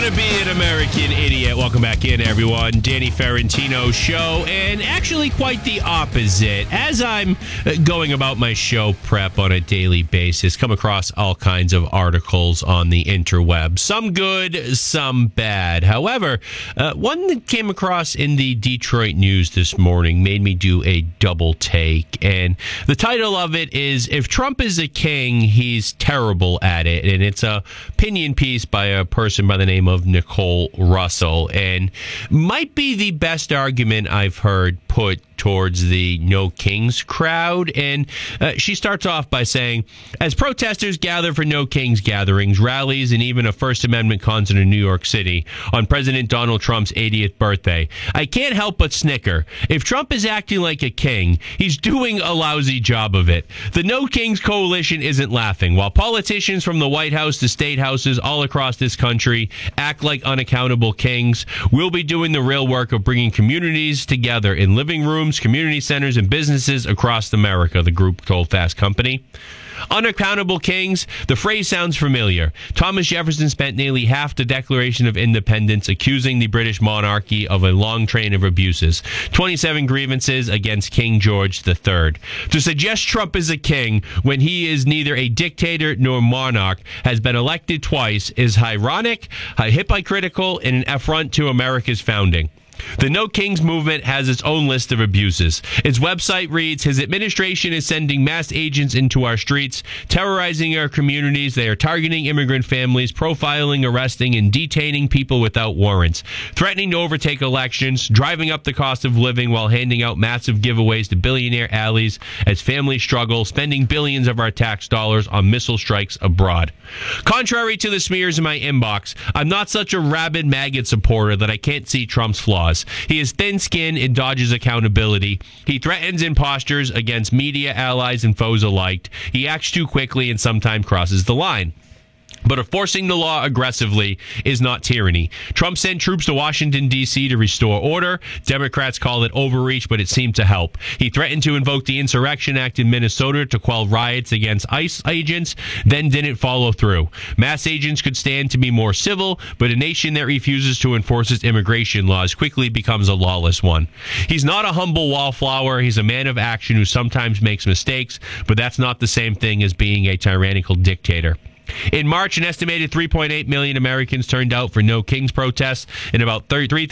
to be an American idiot. Welcome back in, everyone. Danny Ferrantino show, and actually quite the opposite. As I'm going about my show prep on a daily basis, come across all kinds of articles on the interweb. Some good, some bad. However, one that came across in the Detroit News this morning made me do a double take. And the title of it is, If Trump is a King, He's Terrible at It. And it's a opinion piece by a person by the name of Nicole Russell, and might be the best argument I've heard put towards the No Kings crowd. And she starts off by saying, as protesters gather for No Kings gatherings, rallies, and even a First Amendment concert in New York City on President Donald Trump's 80th birthday, I can't help but snicker. If Trump is acting like a king, he's doing a lousy job of it. The No Kings coalition isn't laughing. While politicians from the White House to state houses all across this country act like unaccountable kings, we'll be doing the real work of bringing communities together in living rooms, community centers, and businesses across America, the group told Fast Company. Unaccountable kings, the phrase sounds familiar. Thomas Jefferson spent nearly half the Declaration of Independence accusing the British monarchy of a long train of abuses, 27 grievances against King George III. To suggest Trump is a king when he is neither a dictator nor monarch, has been elected twice, is ironic, hypocritical, and an affront to America's founding. The No Kings movement has its own list of abuses. Its website reads, his administration is sending mass agents into our streets, terrorizing our communities. They are targeting immigrant families, profiling, arresting, and detaining people without warrants, threatening to overtake elections, driving up the cost of living while handing out massive giveaways to billionaire alleys as families struggle, spending billions of our tax dollars on missile strikes abroad. Contrary to the smears in my inbox, I'm not such a rabid maggot supporter that I can't see Trump's flaws. He is thin-skinned and dodges accountability. He threatens and postures against media, allies, and foes alike. He acts too quickly and sometimes crosses the line. But enforcing the law aggressively is not tyranny. Trump sent troops to Washington, D.C. to restore order. Democrats call it overreach, but it seemed to help. He threatened to invoke the Insurrection Act in Minnesota to quell riots against ICE agents, then didn't follow through. Mass agents could stand to be more civil, but a nation that refuses to enforce its immigration laws quickly becomes a lawless one. He's not a humble wallflower. He's a man of action who sometimes makes mistakes, but that's not the same thing as being a tyrannical dictator. In March, an estimated 3.8 million Americans turned out for No Kings protests in about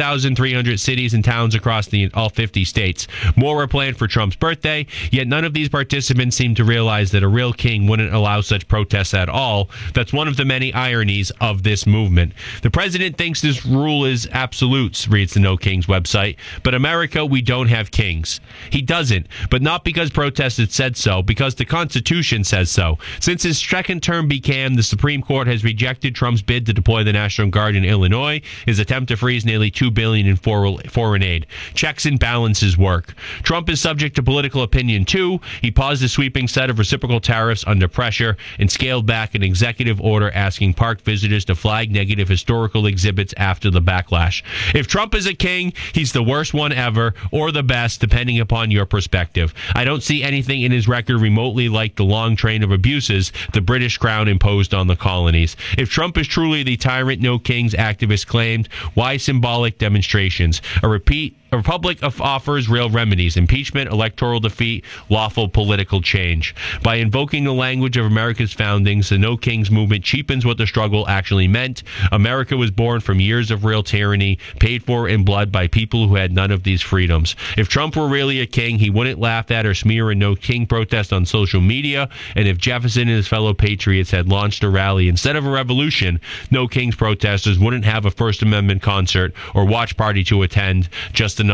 3,300 cities and towns across all 50 states. More were planned for Trump's birthday, yet none of these participants seem to realize that a real king wouldn't allow such protests at all. That's one of the many ironies of this movement. The president thinks this rule is absolutes, reads the No Kings website, but America, we don't have kings. He doesn't, but not because protesters said so, because the Constitution says so. Since his second term began, the Supreme Court has rejected Trump's bid to deploy the National Guard in Illinois, his attempt to freeze nearly $2 billion in foreign aid. Checks and balances work. Trump is subject to political opinion, too. He paused a sweeping set of reciprocal tariffs under pressure and scaled back an executive order asking park visitors to flag negative historical exhibits after the backlash. If Trump is a king, he's the worst one ever, or the best, depending upon your perspective. I don't see anything in his record remotely like the long train of abuses the British Crown imposed on the colonies. If Trump is truly the tyrant No Kings activist claimed, why symbolic demonstrations? A republic offers real remedies: impeachment, electoral defeat, lawful political change. By invoking the language of America's foundings, the No Kings movement cheapens what the struggle actually meant. America was born from years of real tyranny, paid for in blood by people who had none of these freedoms. If Trump were really a king, he wouldn't laugh at or smear a No King protest on social media. And if Jefferson and his fellow patriots had launched a rally instead of a revolution, No Kings protesters wouldn't have a First Amendment concert or watch party to attend, just another